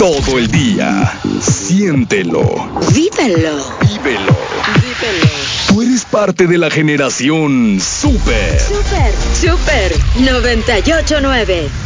todo el día. Siéntelo. Vívelo. Vívelo. Tú eres parte de la generación Super. Super 98.9.